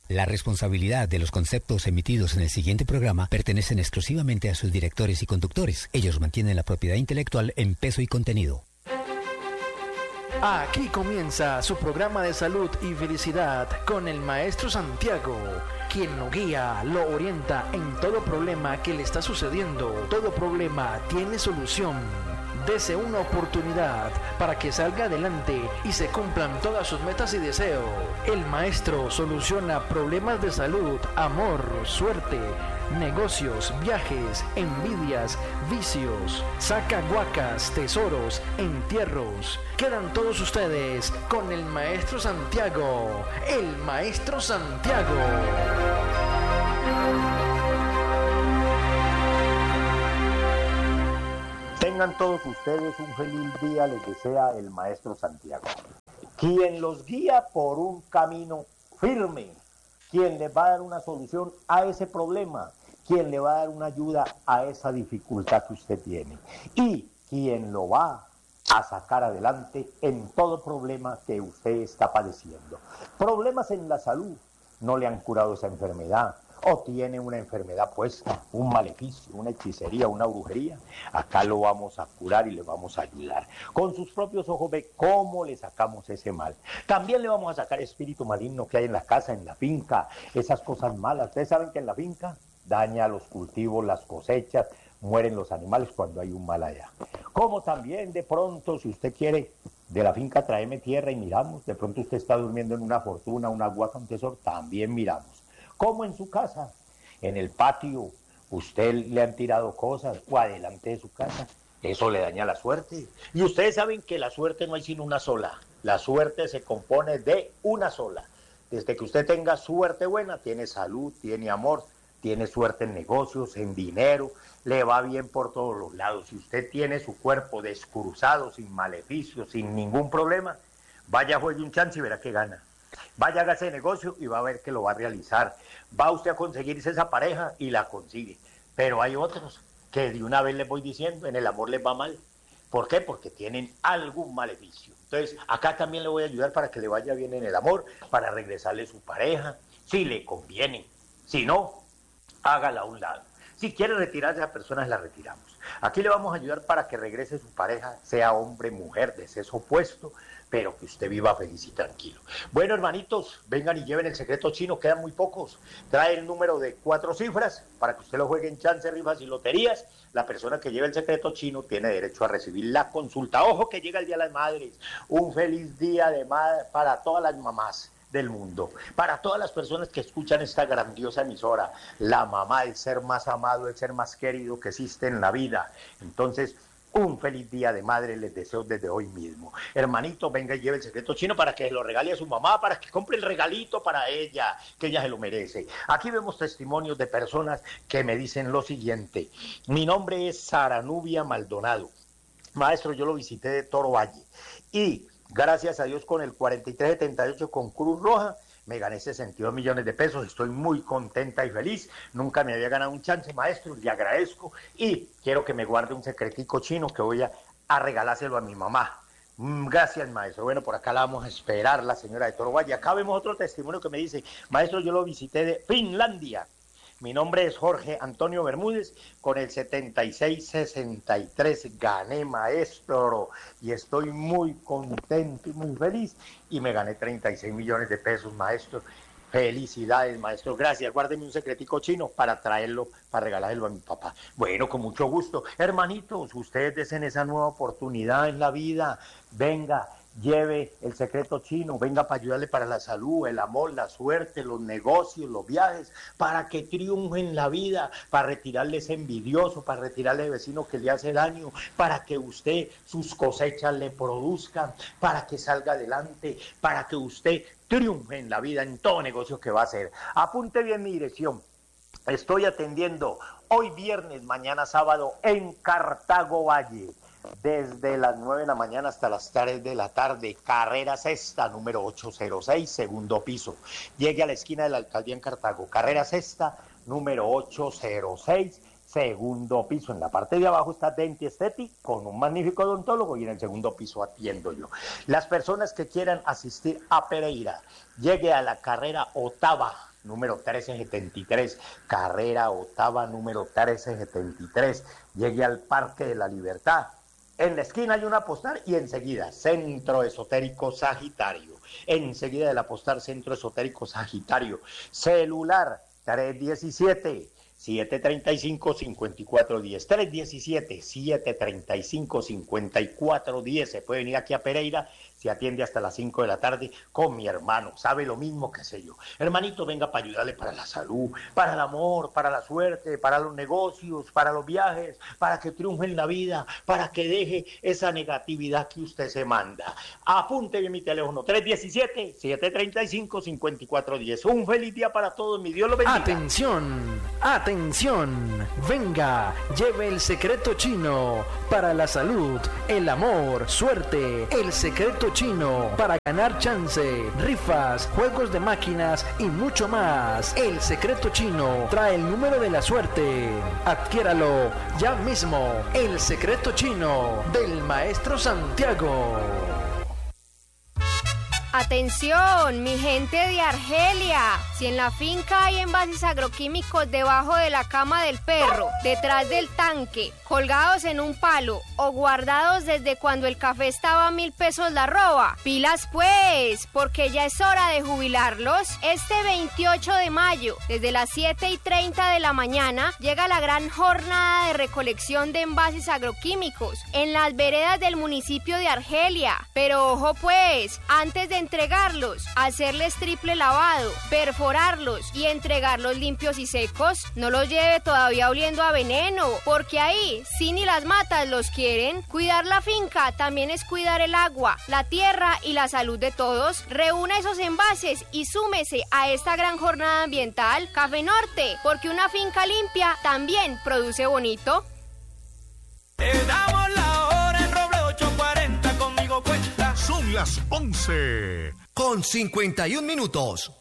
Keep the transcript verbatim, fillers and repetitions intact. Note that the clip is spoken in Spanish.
La responsabilidad de los conceptos emitidos en el siguiente programa pertenecen exclusivamente a sus directores y conductores. Ellos mantienen la propiedad intelectual en peso y contenido. Aquí comienza su programa de salud y felicidad con el maestro Santiago, quien lo guía, lo orienta en todo problema que le está sucediendo. Todo problema tiene solución. Dese una oportunidad para que salga adelante y se cumplan todas sus metas y deseos. El maestro soluciona problemas de salud, amor, suerte, negocios, viajes, envidias, vicios, saca guacas, tesoros, entierros. Quedan todos ustedes con el maestro Santiago, el maestro Santiago. Tengan todos ustedes un feliz día, les desea el maestro Santiago, quien los guía por un camino firme, quien les va a dar una solución a ese problema, quien le va a dar una ayuda a esa dificultad que usted tiene y quien lo va a sacar adelante en todo problema que usted está padeciendo. Problemas en la salud, no le han curado esa enfermedad, o tiene una enfermedad puesta, un maleficio, una hechicería, una brujería, acá lo vamos a curar y le vamos a ayudar. Con sus propios ojos ve cómo le sacamos ese mal. También le vamos a sacar espíritu maligno que hay en la casa, en la finca, esas cosas malas. Ustedes saben que en la finca daña los cultivos, las cosechas, mueren los animales cuando hay un mal allá. Como también de pronto, si usted quiere, de la finca tráeme tierra y miramos, de pronto usted está durmiendo en una fortuna, una guaca, un tesoro, también miramos. Como en su casa, en el patio, usted le han tirado cosas, o adelante de su casa, eso le daña la suerte. Y ustedes saben que la suerte no hay sino una sola, la suerte se compone de una sola. Desde que usted tenga suerte buena, tiene salud, tiene amor, tiene suerte en negocios, en dinero, le va bien por todos los lados. Si usted tiene su cuerpo descruzado, sin maleficios, sin ningún problema, vaya, juegue un chance y verá que gana. Vaya, hágase de negocio y va a ver que lo va a realizar. Va usted a conseguirse esa pareja y la consigue. Pero hay otros que de una vez les voy diciendo, en el amor les va mal. ¿Por qué? Porque tienen algún maleficio. Entonces, acá también le voy a ayudar para que le vaya bien en el amor, para regresarle su pareja, si le conviene. Si no, hágala a un lado. Si quiere retirarse a esa persona, la retiramos. Aquí le vamos a ayudar para que regrese su pareja, sea hombre, mujer, de sexo opuesto, pero que usted viva feliz y tranquilo. Bueno, hermanitos, vengan y lleven el secreto chino, quedan muy pocos. Trae el número de cuatro cifras para que usted lo juegue en chance, rifas y loterías. La persona que lleve el secreto chino tiene derecho a recibir la consulta. Ojo que llega el Día de las Madres. Un feliz día de madre para todas las mamás del mundo, para todas las personas que escuchan esta grandiosa emisora. La mamá, el ser más amado, el ser más querido que existe en la vida. Entonces, un feliz día de madre les deseo desde hoy mismo. Hermanito, venga y lleve el secreto chino para que se lo regale a su mamá, para que compre el regalito para ella, que ella se lo merece. Aquí vemos testimonios de personas que me dicen lo siguiente. Mi nombre es Sara Nubia Maldonado. Maestro, yo lo visité de Toro Valle y gracias a Dios con el cuarenta y tres setenta y ocho con Cruz Roja me gané sesenta y dos millones de pesos, estoy muy contenta y feliz, nunca me había ganado un chance, maestro, le agradezco y quiero que me guarde un secretico chino que voy a, a regalárselo a mi mamá. Gracias, maestro. Bueno, por acá la vamos a esperar, la señora de Toro Valle. Acá vemos otro testimonio que me dice, maestro, yo lo visité de Finlandia. Mi nombre es Jorge Antonio Bermúdez, con el setenta y seis sesenta y tres gané, maestro, y estoy muy contento y muy feliz, y me gané treinta y seis millones de pesos, maestro. Felicidades, maestro, gracias. Guárdeme un secretico chino para traerlo, para regalárselo a mi papá. Bueno, con mucho gusto. Hermanitos, ustedes deseen esa nueva oportunidad en la vida. Venga, lleve el secreto chino, venga para ayudarle para la salud, el amor, la suerte, los negocios, los viajes, para que triunfe en la vida, para retirarle ese envidioso, para retirarle al vecino que le hace daño, para que usted sus cosechas le produzcan, para que salga adelante, para que usted triunfe en la vida, en todo negocio que va a hacer. Apunte bien mi dirección. Estoy atendiendo hoy viernes, mañana sábado en Cartago Valle. Desde las nueve de la mañana hasta las tres de la tarde, carrera sexta, número ochocientos seis, segundo piso. Llegue a la esquina de la alcaldía en Cartago, carrera sexta, número ochocientos seis, segundo piso. En la parte de abajo está Denti Aesthetic con un magnífico odontólogo y en el segundo piso atiendo yo. Las personas que quieran asistir a Pereira, llegue a la carrera octava, número trece setenta y tres, carrera octava, número trece setenta y tres, llegue al Parque de la Libertad. En la esquina hay una postal y enseguida, Centro Esotérico Sagitario. Enseguida del apostar, Centro Esotérico Sagitario. Celular tres diecisiete, siete treinta y cinco, cincuenta y cuatro diez. tres diecisiete, siete treinta y cinco, cincuenta y cuatro diez. Se puede venir aquí a Pereira. Se atiende hasta las cinco de la tarde con mi hermano, sabe lo mismo que sé yo. Hermanito, venga para ayudarle para la salud, para el amor, para la suerte, para los negocios, para los viajes, para que triunfe en la vida, para que deje esa negatividad que usted se manda. Apunte bien mi teléfono, tres diecisiete, siete treinta y cinco, cincuenta y cuatro diez. Un feliz día para todos, mi Dios lo bendiga. Atención, atención, venga, lleve el secreto chino para la salud, el amor, suerte, el secreto chino para ganar chance, rifas, juegos de máquinas y mucho más. El secreto chino trae el número de la suerte. Adquiéralo ya mismo. El secreto chino del maestro Santiago. Atención, mi gente de Argelia. Si en la finca hay envases agroquímicos debajo de la cama del perro, detrás del tanque, colgados en un palo o guardados desde cuando el café estaba a mil pesos la arroba, pilas pues, porque ya es hora de jubilarlos. Este veintiocho de mayo, desde las siete y treinta de la mañana, llega la gran jornada de recolección de envases agroquímicos en las veredas del municipio de Argelia. Pero ojo pues, antes de entregarlos, hacerles triple lavado, perforarlos y entregarlos limpios y secos. No los lleve todavía oliendo a veneno, porque ahí, si ni las matas los quieren. Cuidar la finca también es cuidar el agua, la tierra y la salud de todos. Reúna esos envases y súmese a esta gran jornada ambiental. Café Norte, porque una finca limpia también produce bonito. Te damos la hora en Roble ocho cuarenta, conmigo cuenta. Son las once con cincuenta y un minutos.